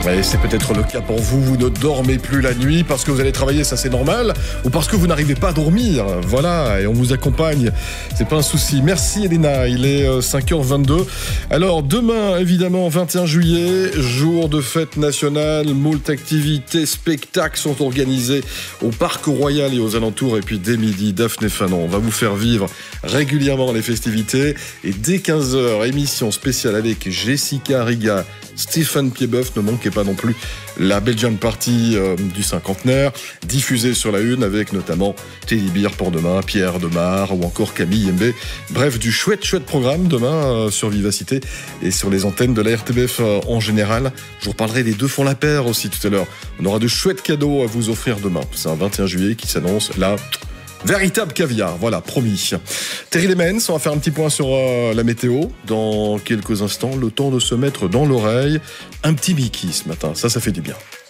Et c'est peut-être le cas pour vous, vous ne dormez plus la nuit parce que vous allez travailler, ça c'est normal, ou parce que vous n'arrivez pas à dormir, voilà, et on vous accompagne, c'est pas un souci. Merci Elena, il est 5h22. Alors demain, évidemment, 21 juillet, jour de fête nationale, moult activités, spectacles sont organisés au Parc Royal et aux alentours, et puis dès midi, Daphné Fanon, on va vous faire vivre régulièrement les festivités, et dès 15h, émission spéciale avec Jessica Riga, Stéphane Piedboeuf, ne manquez pas non plus la Belgian Party du cinquantenaire, diffusée sur la Une avec notamment Teddy Beer pour demain, Pierre Demar ou encore Camille Yembe. Bref, du chouette programme demain sur Vivacité et sur les antennes de la RTBF en général. Je vous reparlerai des Deux font la paire aussi tout à l'heure. On aura de chouettes cadeaux à vous offrir demain. C'est un 21 juillet qui s'annonce là. Véritable caviar, voilà, promis. Terry Lemens, on va faire un petit point sur la météo dans quelques instants. Le temps de se mettre dans l'oreille un petit Mickey ce matin, ça fait du bien.